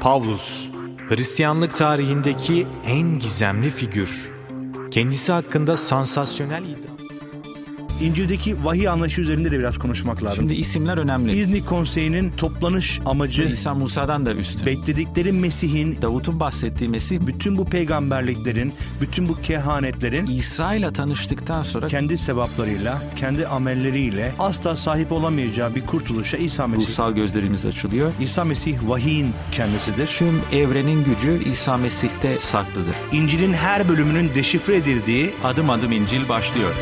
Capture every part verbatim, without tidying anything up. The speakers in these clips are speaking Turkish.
Pavlus, Hristiyanlık tarihindeki en gizemli figür. Kendisi hakkında sansasyonel iddia. İncil'deki vahiy anlayışı üzerinde de biraz konuşmak lazım. Şimdi isimler önemli. İznik Konseyi'nin toplanış amacı, İsa Musa'dan da üstün. bekledikleri Mesih'in, Davut'un bahsettiği Mesih, bütün bu peygamberliklerin, bütün bu kehanetlerin İsa ile tanıştıktan sonra kendi sevaplarıyla, kendi amelleriyle asla sahip olamayacağı bir kurtuluşa İsa Mesih. ruhsal gözlerimiz açılıyor. İsa Mesih vahiyin kendisidir. Tüm evrenin gücü İsa Mesih'te saklıdır. İncil'in her bölümünün deşifre edildiği Adım adım İncil başlıyor.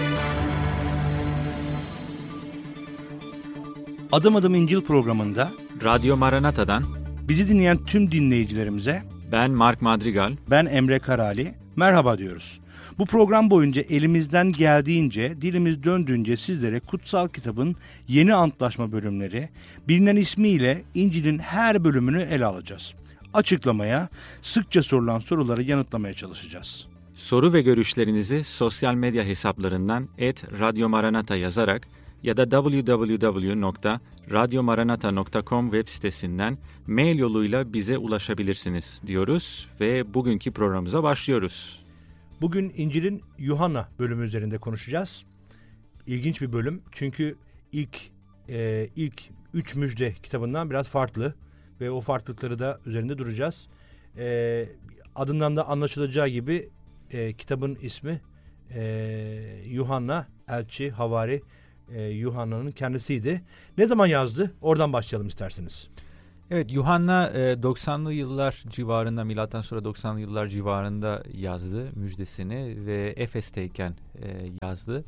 Adım Adım İncil programında Radyo Maranata'dan bizi dinleyen tüm dinleyicilerimize ben Mark Madrigal, ben Emre Karali, merhaba diyoruz. Bu program boyunca elimizden geldiğince, dilimiz döndüğünce sizlere kutsal kitabın yeni antlaşma bölümleri, bilinen ismiyle İncil'in her bölümünü ele alacağız. Açıklamaya, sıkça sorulan soruları yanıtlamaya çalışacağız. soru ve görüşlerinizi sosyal medya hesaplarından et radyo maranata yazarak ya da double-u double-u double-u nokta radyo maranata nokta com web sitesinden mail yoluyla bize ulaşabilirsiniz diyoruz ve bugünkü programımıza başlıyoruz. Bugün İncil'in Yuhanna bölümü üzerinde konuşacağız. İlginç bir bölüm çünkü ilk e, ilk üç müjde kitabından biraz farklı ve o farklılıkları da üzerinde duracağız. E, adından da anlaşılacağı gibi e, kitabın ismi e, Yuhanna, elçi, havari e, Yuhanna'nın kendisiydi. Ne zaman yazdı? Oradan başlayalım isterseniz. Evet, Yuhanna doksanlı yıllar civarında, milattan sonra doksanlı yıllar civarında yazdı müjdesini ve Efes'teyken yazdı.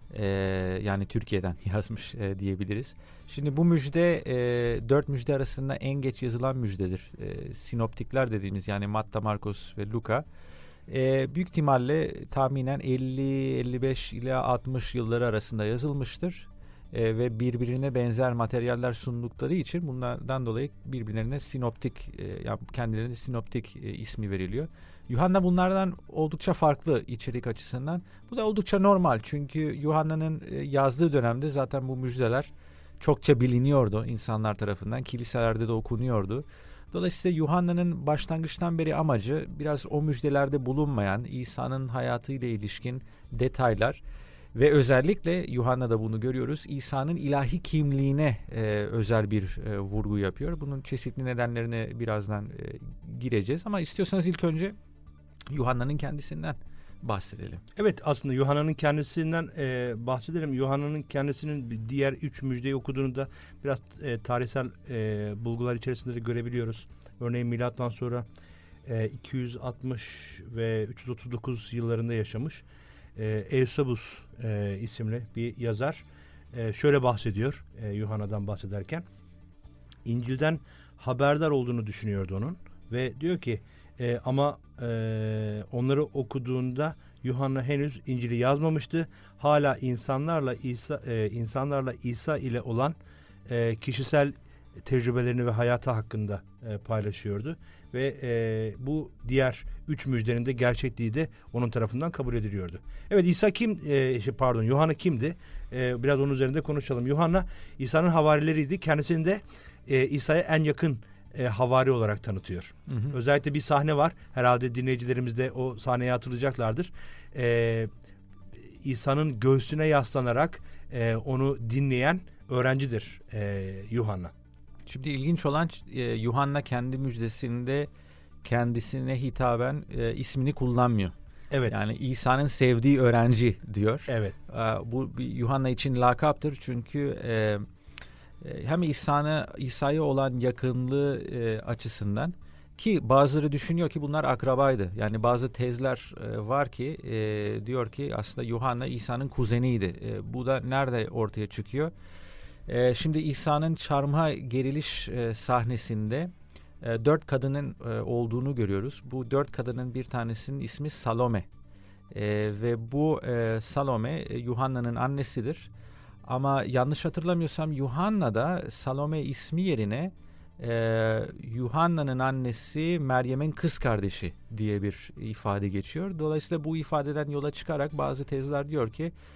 Yani Türkiye'den yazmış diyebiliriz. Şimdi bu müjde dört müjde arasında en geç yazılan müjdedir. Sinoptikler dediğimiz, yani Matta, Markos ve Luka. Büyük ihtimalle tahminen elli elli beş ila altmış yılları arasında yazılmıştır. E, ve birbirine benzer materyaller sundukları için bunlardan dolayı birbirlerine sinoptik, e, yani kendilerine sinoptik e, ismi veriliyor. Yuhanna bunlardan oldukça farklı içerik açısından. Bu da oldukça normal çünkü Yuhanna'nın e, yazdığı dönemde zaten bu müjdeler çokça biliniyordu insanlar tarafından. Kiliselerde de okunuyordu. Dolayısıyla Yuhanna'nın başlangıçtan beri amacı biraz o müjdelerde bulunmayan İsa'nın hayatıyla ilişkin detaylar. Ve özellikle Yuhanna'da bunu görüyoruz. İsa'nın ilahi kimliğine e, özel bir e, vurgu yapıyor. Bunun çeşitli nedenlerine birazdan e, gireceğiz. Ama istiyorsanız ilk önce Yuhanna'nın kendisinden bahsedelim. Evet, aslında Yuhanna'nın kendisinden e, bahsedelim. Yuhanna'nın kendisinin diğer üç müjdeyi okuduğunda biraz e, tarihsel e, bulgular içerisinde de görebiliyoruz. Örneğin milattan sonra e, iki yüz altmış ve üç yüz otuz dokuz yıllarında yaşamış E, Eusebus e, isimli bir yazar e, şöyle bahsediyor e, Yuhanna'dan bahsederken. İncil'den haberdar olduğunu düşünüyordu onun ve diyor ki e, ama e, onları okuduğunda Yuhanna henüz İncil'i yazmamıştı. Hala insanlarla İsa e, insanlarla İsa ile olan e, kişisel tecrübelerini ve hayatı hakkında e, paylaşıyordu ve e, bu diğer üç müjdenin de gerçekliği de onun tarafından kabul ediliyordu. Evet, İsa kim? E, pardon, Yuhanna kimdi? E, biraz onun üzerinde konuşalım. Yuhanna İsa'nın havarileriydi. Kendisini de e, İsa'ya en yakın e, havari olarak tanıtıyor. Hı hı. Özellikle bir sahne var. Herhalde dinleyicilerimiz de o sahneyi hatırlayacaklardır. E, İsa'nın göğsüne yaslanarak e, onu dinleyen öğrencidir e, Yuhanna. Şimdi ilginç olan e, Yuhanna kendi müjdesinde kendisine hitaben e, ismini kullanmıyor. Evet. Yani İsa'nın sevdiği öğrenci diyor. Evet. E, bu Yuhanna için lakaptır çünkü e, hem İsa'nın İsa'ya olan yakınlığı e, açısından, ki bazıları düşünüyor ki bunlar akrabaydı. Yani bazı tezler e, var ki e, diyor ki aslında Yuhanna İsa'nın kuzeniydi. E, bu da nerede ortaya çıkıyor? E, şimdi İsa'nın çarmıha geriliş e, sahnesinde e, dört kadının e, olduğunu görüyoruz. Bu dört kadının bir tanesinin ismi Salome. E, ve bu e, Salome e, Yuhanna'nın annesidir. Ama yanlış hatırlamıyorsam Yuhanna'da Salome ismi yerine e, Yuhanna'nın annesi Meryem'in kız kardeşi diye bir ifade geçiyor. Dolayısıyla bu ifadeden yola çıkarak bazı tezler diyor ki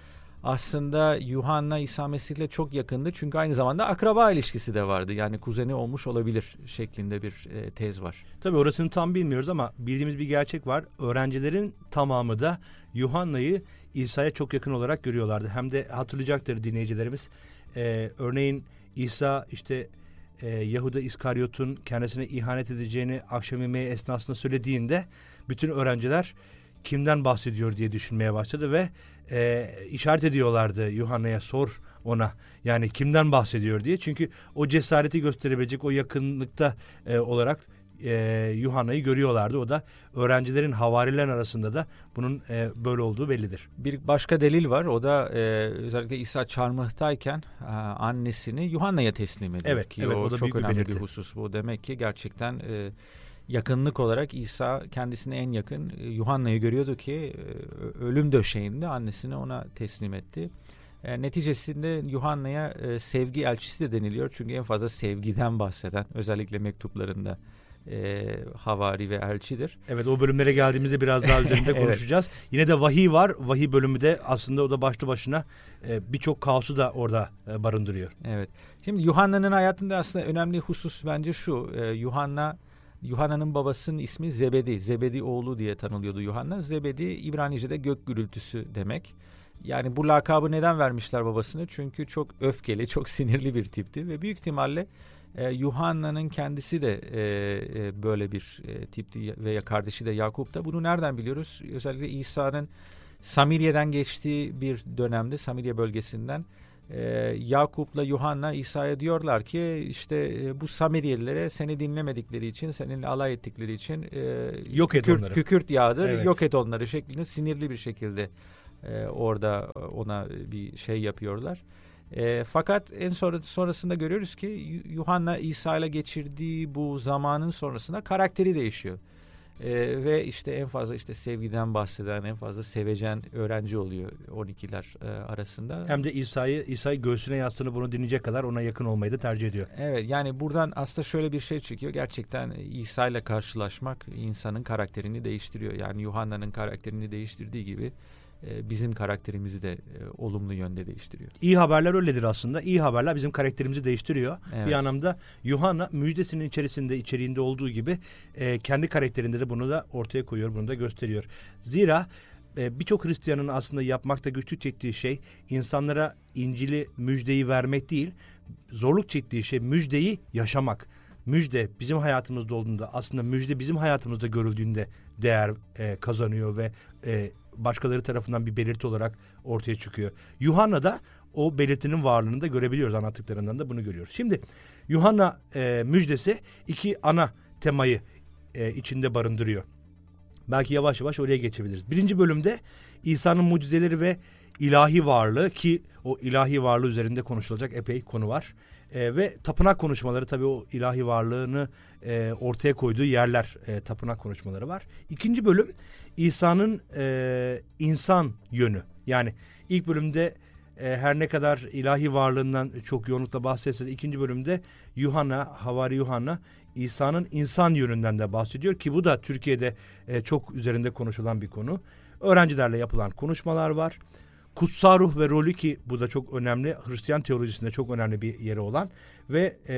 aslında Yuhanna İsa Mesih'le çok yakındı. Çünkü aynı zamanda akraba ilişkisi de vardı. Yani kuzeni olmuş olabilir şeklinde bir e, tez var. Tabii orasını tam bilmiyoruz ama bildiğimiz bir gerçek var. Öğrencilerin tamamı da Yuhanna'yı İsa'ya çok yakın olarak görüyorlardı. Hem de hatırlayacaktır dinleyicilerimiz. Ee, örneğin İsa işte e, Yahuda İskaryot'un kendisine ihanet edeceğini akşam yemeği esnasında söylediğinde bütün öğrenciler kimden bahsediyor diye düşünmeye başladı ve e, işaret ediyorlardı Yuhanna'ya, sor ona yani kimden bahsediyor diye. Çünkü o cesareti gösterebilecek o yakınlıkta e, olarak e, Yuhanna'yı görüyorlardı. O da öğrencilerin, havarilerin arasında da bunun e, böyle olduğu bellidir. Bir başka delil var. O da e, özellikle İsa çarmıhtayken e, annesini Yuhanna'ya teslim ediyor. Evet, ki evet, o, o da çok büyük bir önemli bir, belirti. bir husus. Bu demek ki gerçekten e, yakınlık olarak İsa kendisine en yakın e, Yuhanna'yı görüyordu ki e, ölüm döşeğinde annesini ona teslim etti. E, neticesinde Yuhanna'ya e, sevgi elçisi de deniliyor. Çünkü en fazla sevgiden bahseden, özellikle mektuplarında e, havari ve elçidir. Evet, o bölümlere geldiğimizde biraz daha üzerinde Evet. konuşacağız. Yine de vahiy var. Vahiy bölümü de aslında o da başlı başına e, birçok kaosu da orada e, barındırıyor. Evet. Şimdi Yuhanna'nın hayatında aslında önemli husus bence şu. E, Yuhanna Yuhanna'nın babasının ismi Zebedi. Zebedi oğlu diye tanılıyordu Yuhanna. Zebedi İbranice'de gök gürültüsü demek. Yani bu lakabı neden vermişler babasını? Çünkü çok öfkeli, çok sinirli bir tipti ve büyük ihtimalle e, Yuhanna'nın kendisi de e, e, böyle bir e, tipti veya kardeşi de Yakup da. Bunu nereden biliyoruz? Özellikle İsa'nın Samiriye'den geçtiği bir dönemde, Samiriye bölgesinden e, Yakup'la Yuhanna İsa'ya diyorlar ki işte e, bu Samiriyelilere seni dinlemedikleri için, seninle alay ettikleri için e, Yok et kükürt, onları. kükürt yağdır, Evet. yok et onları şeklinde sinirli bir şekilde e, orada ona bir şey yapıyorlar. E, fakat en sonra, sonrasında görüyoruz ki Yuhanna İsa ile geçirdiği bu zamanın sonrasında karakteri değişiyor. Ee, ve işte en fazla işte sevgiden bahseden, en fazla sevecen öğrenci oluyor on ikiler e, arasında. Hem de İsa'yı İsa'yı göğsüne yastığını bunu dinleyecek kadar ona yakın olmayı da tercih ediyor. Evet, yani buradan aslında şöyle bir şey çıkıyor. Gerçekten İsa ile karşılaşmak insanın karakterini değiştiriyor. Yani Yuhanna'nın karakterini değiştirdiği gibi e, bizim karakterimizi de e, olumlu yönde değiştiriyor. İyi haberler öyledir aslında. İyi haberler bizim karakterimizi değiştiriyor. Evet. Bir anlamda Yuhanna müjdesinin içerisinde, içeriğinde olduğu gibi e, kendi karakterinde de bunu da ortaya koyuyor, bunu da gösteriyor. Zira e, birçok Hristiyanın aslında yapmakta güçlük çektiği şey insanlara İncil'i, müjdeyi vermek değil, zorluk çektiği şey müjdeyi yaşamak. Müjde bizim hayatımızda olduğunda, aslında müjde bizim hayatımızda görüldüğünde değer e, kazanıyor ve e, başkaları tarafından bir belirti olarak ortaya çıkıyor. Yuhanna'da o belirtinin varlığını da görebiliyoruz, anlattıklarından da bunu görüyoruz. Şimdi Yuhanna e, müjdesi iki ana temayı e, içinde barındırıyor. Belki yavaş yavaş oraya geçebiliriz. Birinci bölümde İsa'nın mucizeleri ve ilahi varlığı, ki o ilahi varlığı üzerinde konuşulacak epey konu var. E, ve tapınak konuşmaları, tabii o ilahi varlığını e, ortaya koyduğu yerler, e, tapınak konuşmaları var. İkinci bölüm İsa'nın e, insan yönü. Yani ilk bölümde e, her ne kadar ilahi varlığından çok yoğunlukla bahsetse de ikinci bölümde Yuhanna, Havari Yuhanna İsa'nın insan yönünden de bahsediyor ki bu da Türkiye'de e, çok üzerinde konuşulan bir konu. Öğrencilerle yapılan konuşmalar var. Kutsal ruh ve rolü, ki bu da çok önemli, Hristiyan teolojisinde çok önemli bir yeri olan ve e,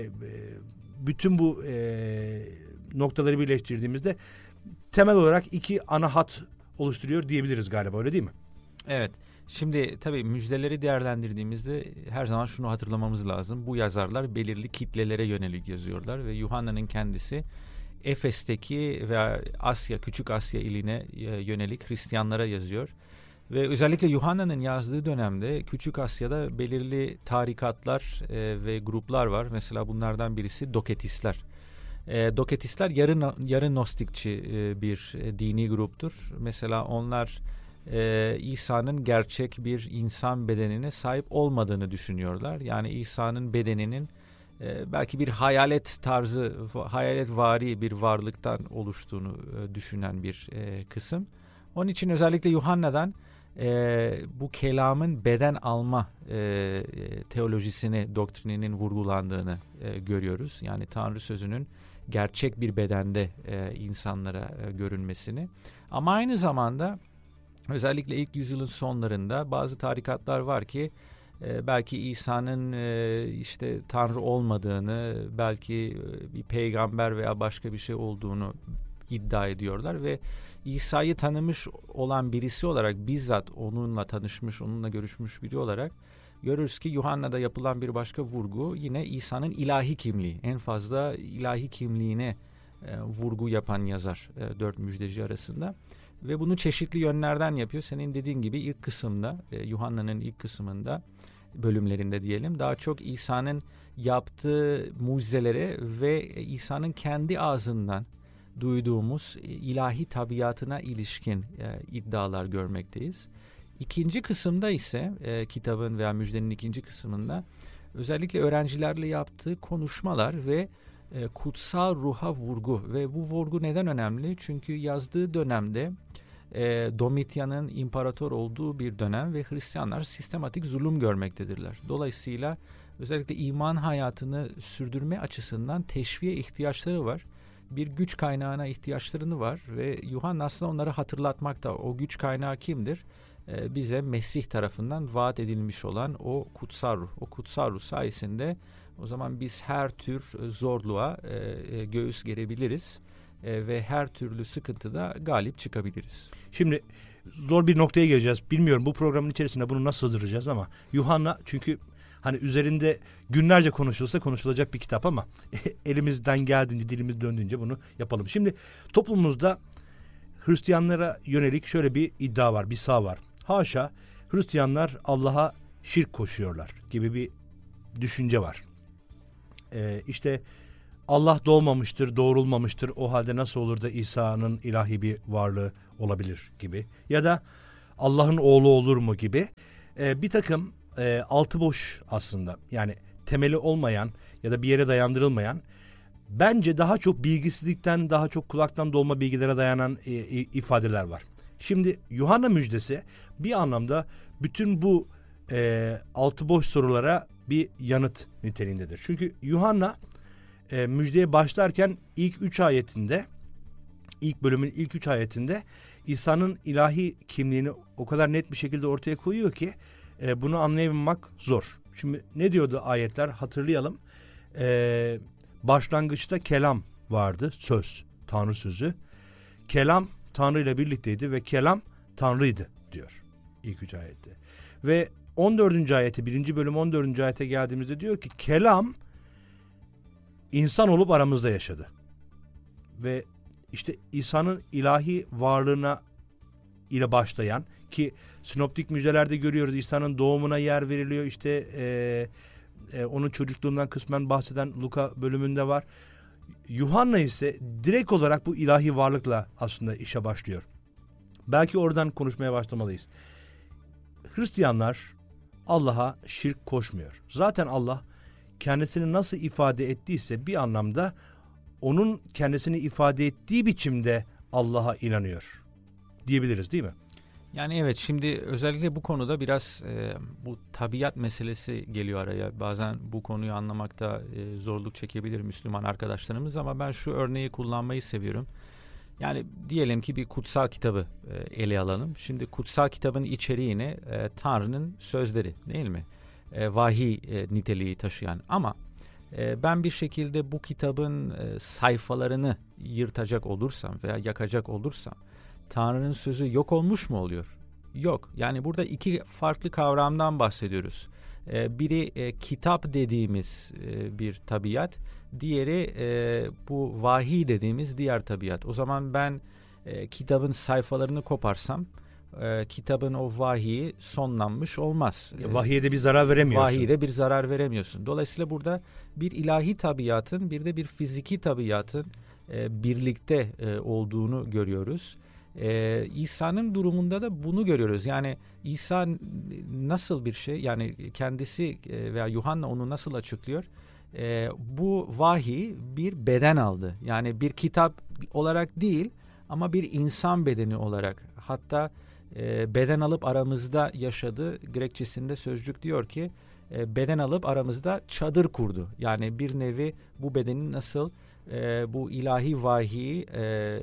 bütün bu e, noktaları birleştirdiğimizde temel olarak iki ana hat oluşturuyor diyebiliriz galiba, öyle değil mi? Evet. Şimdi tabii müjdeleri değerlendirdiğimizde her zaman şunu hatırlamamız lazım. Bu yazarlar belirli kitlelere yönelik yazıyorlar ve Yuhanna'nın kendisi Efes'teki ve Asya, Küçük Asya iline yönelik Hristiyanlara yazıyor. Ve özellikle Yuhanna'nın yazdığı dönemde Küçük Asya'da belirli tarikatlar e, ve gruplar var. Mesela bunlardan birisi Doketistler. E, Doketistler yarı, yarı Nostikçi e, bir e, dini gruptur. Mesela onlar e, İsa'nın gerçek bir insan bedenine sahip olmadığını düşünüyorlar. Yani İsa'nın bedeninin e, belki bir hayalet tarzı, hayaletvari bir varlıktan oluştuğunu e, düşünen bir e, kısım. Onun için özellikle Yuhanna'dan e, bu kelamın beden alma e, teolojisini, doktrininin vurgulandığını e, görüyoruz. Yani Tanrı sözünün gerçek bir bedende e, insanlara e, görünmesini. Ama aynı zamanda özellikle ilk yüzyılın sonlarında bazı tarikatlar var ki e, belki İsa'nın e, işte Tanrı olmadığını, belki bir peygamber veya başka bir şey olduğunu iddia ediyorlar ve İsa'yı tanımış olan birisi olarak, bizzat onunla tanışmış, onunla görüşmüş biri olarak görürüz ki Yuhanna'da yapılan bir başka vurgu yine İsa'nın ilahi kimliği, en fazla ilahi kimliğine e, vurgu yapan yazar e, dört müjdeci arasında. Ve bunu çeşitli yönlerden yapıyor. Senin dediğin gibi ilk kısımda, e, Yuhanna'nın ilk kısmında, bölümlerinde diyelim, daha çok İsa'nın yaptığı mucizelere ve İsa'nın kendi ağzından duyduğumuz ilahi tabiatına ilişkin e, iddialar görmekteyiz. İkinci kısımda ise e, kitabın veya müjdenin ikinci kısmında özellikle öğrencilerle yaptığı konuşmalar ve e, kutsal ruha vurgu. Ve bu vurgu neden önemli? Çünkü yazdığı dönemde e, Domitian'ın imparator olduğu bir dönem ve Hristiyanlar sistematik zulüm görmektedirler. Dolayısıyla özellikle iman hayatını sürdürme açısından teşviğe ihtiyaçları var. Bir güç kaynağına ihtiyaçlarını var ve Yuhanna aslında onları hatırlatmakta. O güç kaynağı kimdir? Ee, bize Mesih tarafından vaat edilmiş olan o kutsal ruh. O kutsal ruh sayesinde o zaman biz her tür zorluğa e, göğüs gerebiliriz e, ve her türlü sıkıntıda galip çıkabiliriz. Şimdi zor bir noktaya geleceğiz. Bilmiyorum bu programın içerisinde bunu nasıl sığdıracağız ama Yuhanna, çünkü hani üzerinde günlerce konuşulsa konuşulacak bir kitap ama elimizden geldiğince, dilimiz döndüğünce bunu yapalım. Şimdi toplumumuzda Hristiyanlara yönelik şöyle bir iddia var, bir sağ var. Haşa, Hristiyanlar Allah'a şirk koşuyorlar gibi bir düşünce var. Ee, işte Allah doğmamıştır, doğrulmamıştır. O halde nasıl olur da İsa'nın ilahi bir varlığı olabilir gibi. Ya da Allah'ın oğlu olur mu gibi. Ee, bir takım e, altı boş aslında, yani temeli olmayan ya da bir yere dayandırılmayan, bence daha çok bilgisizlikten, daha çok kulaktan dolma bilgilere dayanan e, ifadeler var. Şimdi Yuhanna müjdesi bir anlamda bütün bu e, altı boş sorulara bir yanıt niteliğindedir. Çünkü Yuhanna e, müjdeye başlarken ilk üç ayetinde, ilk bölümün ilk üç ayetinde İsa'nın ilahi kimliğini o kadar net bir şekilde ortaya koyuyor ki e, bunu anlayabilmek zor. Şimdi ne diyordu ayetler, hatırlayalım. E, başlangıçta kelam vardı, söz, Tanrı sözü. Kelam Tanrı ile birlikteydi ve kelam Tanrı'ydı diyor ilk üç ayette. Ve on dördüncü ayeti, birinci bölüm on dördüncü ayete geldiğimizde diyor ki kelam insan olup aramızda yaşadı. Ve işte İsa'nın ilahi varlığına ile başlayan, ki sinoptik müjdelerde görüyoruz İsa'nın doğumuna yer veriliyor. İşte e, e, onun çocukluğundan kısmen bahseden Luka bölümünde var. Yuhanna ise direkt olarak bu ilahi varlıkla aslında işe başlıyor. Belki oradan konuşmaya başlamalıyız. Hristiyanlar Allah'a şirk koşmuyor. Zaten Allah kendisini nasıl ifade ettiyse bir anlamda onun kendisini ifade ettiği biçimde Allah'a inanıyor diyebiliriz, değil mi? Yani evet, şimdi özellikle bu konuda biraz e, bu tabiat meselesi geliyor araya. Bazen bu konuyu anlamakta e, zorluk çekebilir Müslüman arkadaşlarımız ama ben şu örneği kullanmayı seviyorum. Yani diyelim ki bir kutsal kitabı e, ele alalım. Şimdi kutsal kitabın içeriğini e, Tanrı'nın sözleri, değil mi? E, vahiy e, niteliği taşıyan, ama e, ben bir şekilde bu kitabın e, sayfalarını yırtacak olursam veya yakacak olursam Tanrı'nın sözü yok olmuş mu oluyor? Yok. Yani burada iki farklı kavramdan bahsediyoruz. Ee, biri e, kitap dediğimiz e, bir tabiat, diğeri e, bu vahiy dediğimiz diğer tabiat. O zaman ben e, kitabın sayfalarını koparsam e, kitabın o vahiyi sonlanmış olmaz. E, vahiye de bir zarar veremiyorsun. Vahiye de bir zarar veremiyorsun. Dolayısıyla burada bir ilahi tabiatın, bir de bir fiziki tabiatın e, birlikte e, olduğunu görüyoruz. Ee, İsa'nın durumunda da bunu görüyoruz. Yani İsa nasıl bir şey, yani kendisi veya Yuhanna onu nasıl açıklıyor? Ee, bu vahiy bir beden aldı. Yani bir kitap olarak değil ama bir insan bedeni olarak. Hatta e, beden alıp aramızda yaşadı. Grekçesinde sözcük diyor ki e, beden alıp aramızda çadır kurdu. Yani bir nevi bu bedenin nasıl e, bu ilahi vahiyi e, e,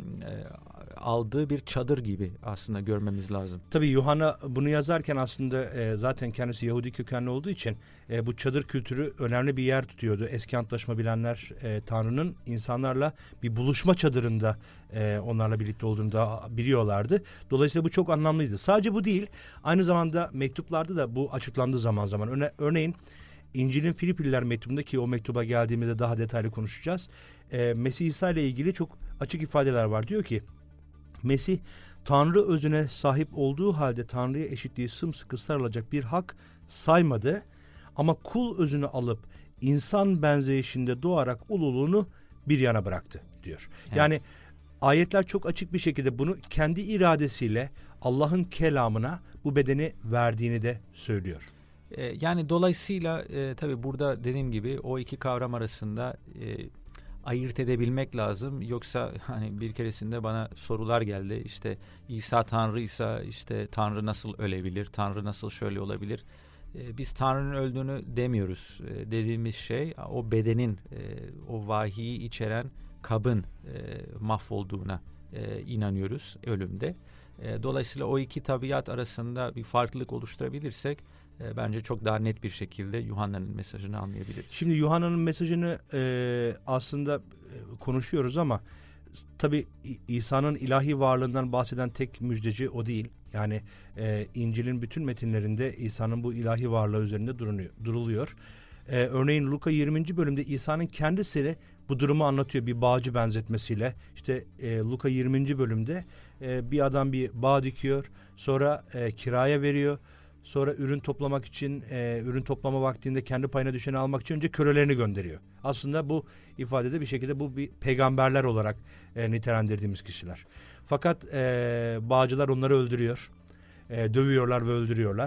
aldığı bir çadır gibi aslında görmemiz lazım. Tabii Yuhanna bunu yazarken aslında e, zaten kendisi Yahudi kökenli olduğu için e, bu çadır kültürü önemli bir yer tutuyordu. Eski antlaşma bilenler e, Tanrı'nın insanlarla bir buluşma çadırında e, onlarla birlikte olduğunu da biliyorlardı. Dolayısıyla bu çok anlamlıydı. Sadece bu değil, aynı zamanda mektuplarda da bu açıklandığı zaman zaman. Öne, örneğin İncil'in Filipliler mektubunda, ki o mektuba geldiğimizde daha detaylı konuşacağız. E, Mesih İsa ile ilgili çok açık ifadeler var. Diyor ki Mesih Tanrı özüne sahip olduğu halde Tanrı'ya eşitliği sımsıkı sarılacak bir hak saymadı. Ama kul özünü alıp insan benzeyişinde doğarak ululuğunu bir yana bıraktı diyor. Evet. Yani ayetler çok açık bir şekilde bunu kendi iradesiyle Allah'ın kelamına bu bedeni verdiğini de söylüyor. E, yani dolayısıyla e, tabii burada dediğim gibi o iki kavram arasında e, ayırt edebilmek lazım. Yoksa hani bir keresinde bana sorular geldi. İşte İsa Tanrıysa işte Tanrı nasıl ölebilir? Tanrı nasıl şöyle olabilir? Ee, biz Tanrı'nın öldüğünü demiyoruz. Ee, dediğimiz şey o bedenin, e, o vahiyi içeren kabın e, mahvolduğuna e, inanıyoruz ölümde. E, dolayısıyla o iki tabiat arasında bir farklılık oluşturabilirsek e, bence çok daha net bir şekilde Yuhanna'nın mesajını anlayabiliriz. Şimdi Yuhanna'nın mesajını e, aslında e, konuşuyoruz ama tabii İsa'nın ilahi varlığından bahseden tek müjdeci o değil. Yani e, İncil'in bütün metinlerinde İsa'nın bu ilahi varlığı üzerinde durunuyor, duruluyor. E, örneğin Luka yirminci bölümde İsa'nın kendisini bu durumu anlatıyor bir bağcı benzetmesiyle. İşte e, Luka yirminci bölümde e, bir adam bir bağ dikiyor, sonra e, kiraya veriyor. Sonra ürün toplamak için, e, ürün toplama vaktinde kendi payına düşeni almak için önce kölelerini gönderiyor. Aslında bu ifadede bir şekilde bu bir peygamberler olarak e, nitelendirdiğimiz kişiler. Fakat e, bağcılar onları öldürüyor, e, dövüyorlar ve öldürüyorlar.